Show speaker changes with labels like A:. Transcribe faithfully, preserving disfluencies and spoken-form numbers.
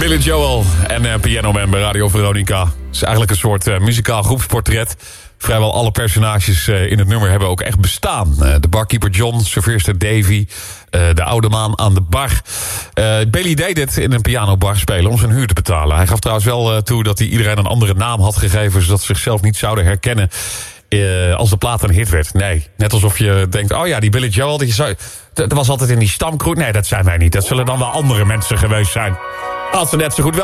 A: Billy Joel en uh, Piano Man bij Radio Veronica. Het is eigenlijk een soort uh, muzikaal groepsportret. Vrijwel alle personages uh, in het nummer hebben ook echt bestaan. Uh, de barkeeper John, serveerster Davy, uh, de oude man aan de bar. Uh, Billy deed het in een pianobar spelen om zijn huur te betalen. Hij gaf trouwens wel uh, toe dat hij iedereen een andere naam had gegeven, zodat ze zichzelf niet zouden herkennen uh, als de plaat een hit werd. Nee, net alsof je denkt, oh ja, die Billy Joel, die zou... dat was altijd in die stamcrew. Nee, dat zijn wij niet. Dat zullen dan wel andere mensen geweest zijn. Als ze net zo goed wel